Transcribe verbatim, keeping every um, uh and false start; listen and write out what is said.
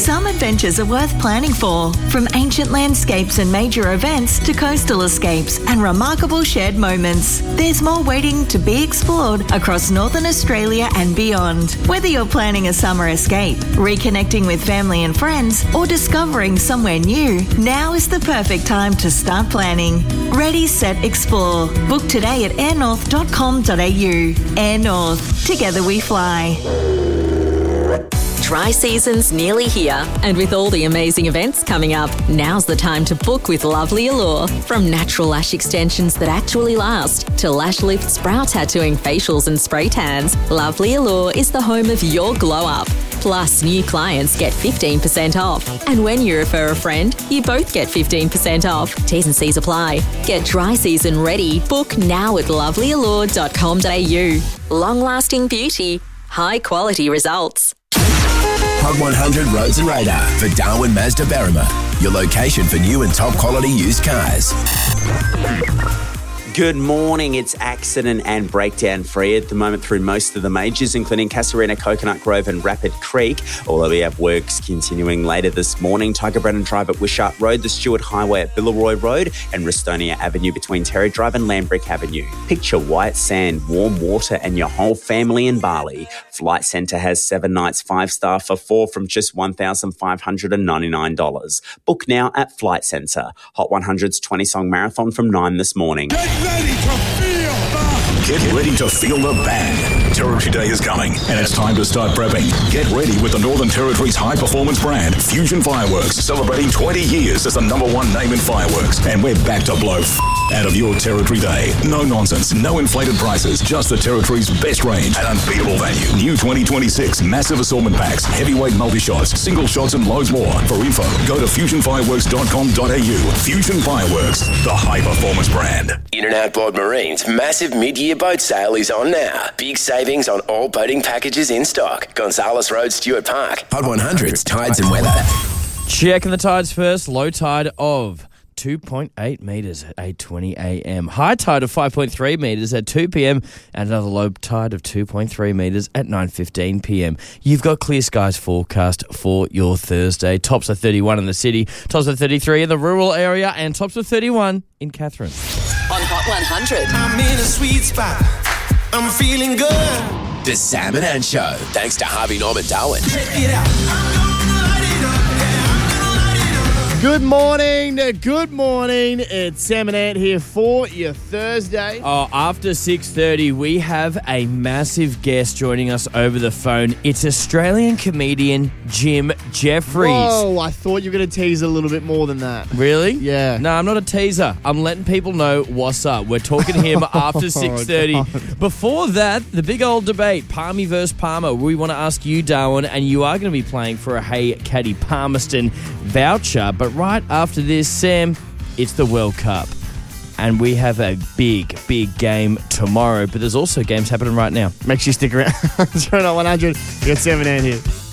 Some adventures are worth planning for, from ancient landscapes and major events to coastal escapes and remarkable shared moments. There's more waiting to be explored across Northern Australia and beyond. Whether you're planning a summer escape, reconnecting with family and friends, or discovering somewhere new, now is the perfect time to start planning. Ready, set, explore. Book today at air north dot com dot a u. Air North. Together we fly. Dry season's nearly here, and with all the amazing events coming up, now's the time to book with Lovely Allure. From natural lash extensions that actually last to lash lifts, brow tattooing, facials and spray tans, Lovely Allure is the home of your glow up. Plus, new clients get fifteen percent off. And when you refer a friend, you both get fifteen percent off. T's and C's apply. Get dry season ready. Book now at lovely allure dot com dot a u. Long-lasting beauty, high-quality results. Hot one hundred Roads and Radar for Darwin Mazda Berrima, your location for new and top quality used cars. Good morning. It's accident and breakdown free at the moment through most of the majors, including Casuarina, Coconut Grove and Rapid Creek. Although we have works continuing later this morning. Tiger Brennan Drive at Wishart Road, the Stewart Highway at Billaroy Road and Restonia Avenue between Terry Drive and Lambrick Avenue. Picture white sand, warm water and your whole family in Bali. Flight Centre has seven nights, five star for four from just one thousand five hundred ninety-nine dollars. Book now at Flight Centre. Hot one hundred's twenty-song marathon from nine this morning. Get ready to feel the... Get ready to feel the band. Territory Day is coming, and it's time to start prepping. Get ready with the Northern Territory's high-performance brand, Fusion Fireworks, celebrating twenty years as the number one name in fireworks. And we're back to blow f- out of your Territory Day. No nonsense, no inflated prices, just the Territory's best range and unbeatable value. New twenty twenty-six massive assortment packs, heavyweight multi-shots, single shots and loads more. For info, go to fusion fireworks dot com dot a u. Fusion Fireworks, the high-performance brand. In and Outboard Marine's massive mid-year boat sale is on now. Big savings on all boating packages in stock. Gonzales Road, Stuart Park. Hot one hundred's Tides and Weather. Checking the tides first. Low tide of two point eight metres at eight twenty a m. High tide of five point three metres at two p m and another low tide of two point three metres at nine fifteen p m. You've got clear skies forecast for your Thursday. Tops are thirty-one in the city, tops are thirty-three in the rural area and tops are thirty-one in Catherine. On Hot one hundred. I'm in a sweet spot. I'm feeling good. The Sam and Ann Show. Thanks to Harvey Norman Darwin. Check it out. I'm gonna light it up. Yeah, I'm gonna light it up. Good morning, good morning. It's Sam and Ant here for your Thursday. Oh, after six thirty, we have a massive guest joining us over the phone. It's Australian comedian Jim Jeffries. Whoa, I thought you were going to tease a little bit more than that. Really? Yeah. No, I'm not a teaser. I'm letting people know what's up. We're talking to him after six thirty. Before that, the big old debate, Palmy versus Palmer. We want to ask you, Darwin, and you are going to be playing for a Hey Caddy Palmerston voucher. But right after this, Sam, it's the World Cup. And we have a big, big game tomorrow. But there's also games happening right now. Make sure you stick around. It's one hundred. You got Sam and Ant here.